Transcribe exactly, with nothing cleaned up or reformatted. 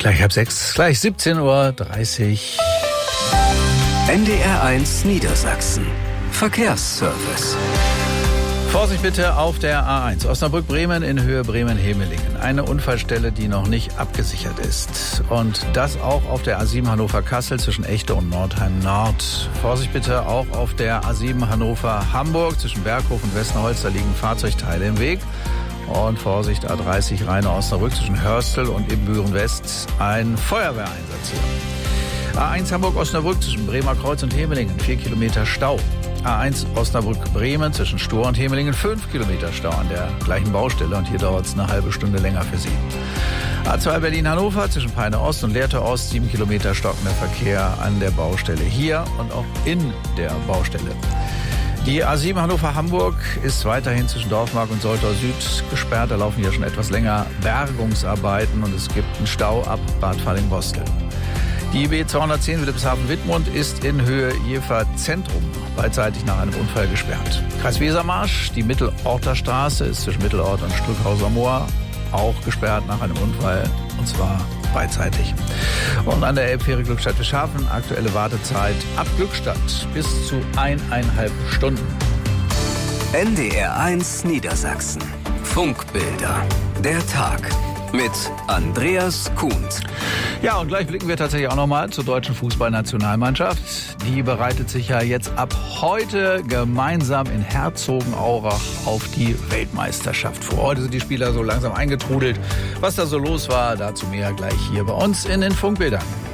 Gleich halb sechs, gleich siebzehn Uhr dreißig. N D R eins Niedersachsen. Verkehrsservice. Vorsicht bitte auf der A eins. Osnabrück-Bremen in Höhe Bremen-Hemelingen. Eine Unfallstelle, die noch nicht abgesichert ist. Und das auch auf der A sieben Hannover-Kassel zwischen Echte und Nordheim-Nord. Vorsicht bitte auch auf der A sieben Hannover-Hamburg zwischen Berghof und Westnerholz. Da liegen Fahrzeugteile im Weg. Und Vorsicht, A dreißig Rheine-Osnabrück zwischen Hörstel und Ibbenbüren-West. Ein Feuerwehreinsatz hier. A eins Hamburg-Osnabrück zwischen Bremer Kreuz und Hemelingen. Vier Kilometer Stau. A eins Osnabrück-Bremen zwischen Stur und Hemelingen. Fünf Kilometer Stau an der gleichen Baustelle. Und hier dauert es eine halbe Stunde länger für Sie. A zwei Berlin-Hannover zwischen Peine Ost und Lehrte Ost. Sieben Kilometer stockender Verkehr an der Baustelle hier und auch in der Baustelle. Die A sieben Hannover-Hamburg ist weiterhin zwischen Dorfmark und Soltau Süd gesperrt. Da laufen ja schon etwas länger Bergungsarbeiten und es gibt einen Stau ab Bad Falling-Bostel. Die B zweihundertzehn Wilhelmshaven-Wittmund ist in Höhe Jever Zentrum beidseitig nach einem Unfall gesperrt. Kreis Wesermarsch, die Mittelorter Straße ist zwischen Mittelort und Strückhauser Moor auch gesperrt nach einem Unfall, und zwar beidseitig. Und an der Elbfähre Glückstadt-Fischhafen aktuelle Wartezeit ab Glückstadt bis zu eineinhalb Stunden. N D R eins Niedersachsen. Funkbilder. Der Tag. Mit Andreas Kuhns. Ja, und gleich blicken wir tatsächlich auch nochmal zur deutschen Fußballnationalmannschaft. Die bereitet sich ja jetzt ab heute gemeinsam in Herzogenaurach auf die Weltmeisterschaft vor. Heute sind die Spieler so langsam eingetrudelt. Was da so los war, dazu mehr gleich hier bei uns in den Funkbildern.